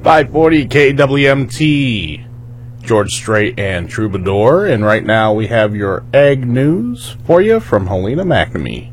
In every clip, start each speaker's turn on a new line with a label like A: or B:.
A: 540 KWMT, George Strait and Troubadour. And right now we have your ag news for you from Helena McNamee.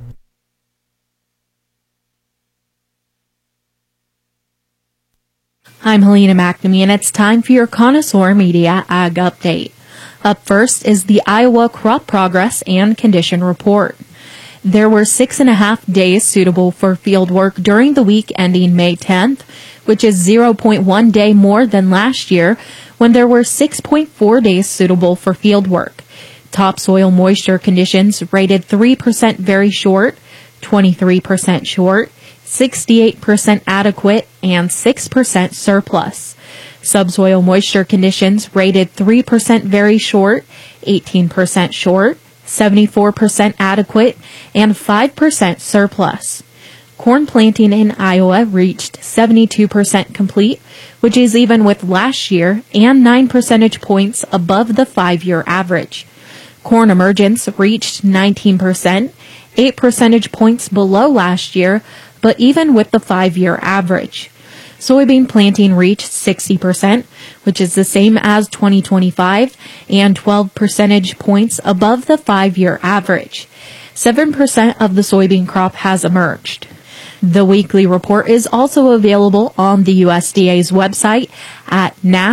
B: I'm Helena McNamee, and it's time for your Connoisseur Media Ag Update. Up first is the Iowa Crop Progress and Condition Report. There were 6.5 days suitable for field work during the week ending May 10th, which is 0.1 day more than last year when there were 6.4 days suitable for field work. Topsoil moisture conditions rated 3% very short, 23% short, 68% adequate, and 6% surplus. Subsoil moisture conditions rated 3% very short, 18% short, 74% adequate, and 5% surplus. Corn planting in Iowa reached 72% complete, which is even with last year and 9 percentage points above the 5-year average. Corn emergence reached 19%, 8 percentage points below last year, but even with the 5-year average. Soybean planting reached 60%, which is the same as 2025, and 12 percentage points above the 5-year average. 7% of the soybean crop has emerged. The weekly report is also available on the USDA's website at